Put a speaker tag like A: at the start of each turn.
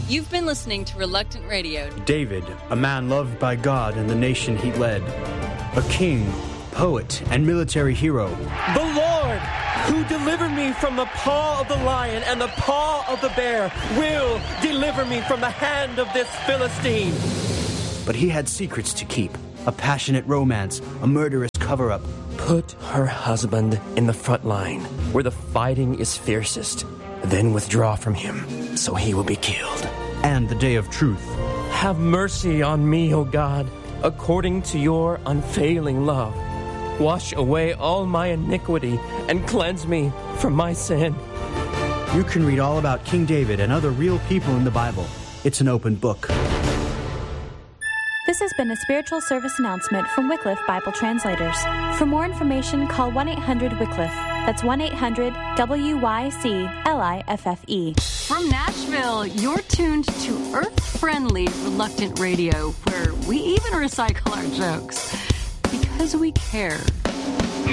A: You've been listening to Reluctant Radio.
B: David, a man loved by God and the nation he led. A king, poet, and military hero.
C: The Lord, who delivered me from the paw of the lion and the paw of the bear, will deliver me from the hand of this Philistine.
B: But he had secrets to keep. A passionate romance, a murderous cover-up.
C: Put her husband in the front line, where the fighting is fiercest. Then withdraw from him, so he will be killed.
B: And the day of truth.
C: Have mercy on me, O God, according to your unfailing love. Wash away all my iniquity and cleanse me from my sin.
B: You can read all about King David and other real people in the Bible. It's an open book.
D: This has been a spiritual service announcement from Wycliffe Bible Translators. For more information, call 1-800-WYCLIFFE. That's 1-800-WYCLIFFE.
A: From Nashville, you're tuned to Earth-Friendly Reluctant Radio, where we even recycle our jokes. Because we care.